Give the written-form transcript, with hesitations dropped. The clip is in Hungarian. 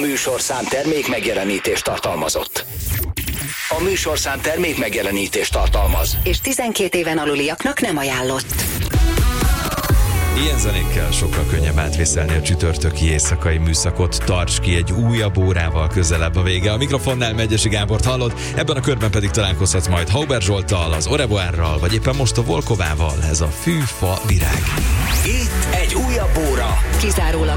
műsorszám termék megjelenítést tartalmazott. A műsorszám termék megjelenítést tartalmaz. És 12 éven aluliaknak nem ajánlott. Ilyen zenékkel sokkal könnyebb átvészelni a csütörtöki éjszakai műszakot. Tarts ki, egy újabb órával közelebb a vége. A mikrofonnál Megyesi Gábort hallod, ebben a körben pedig találkozhatsz majd Hauber Zsolttal, az Oreboárral, vagy éppen most a Volkovával. Ez a Fű, fa, virág. Itt egy újabb óra. Kizárólag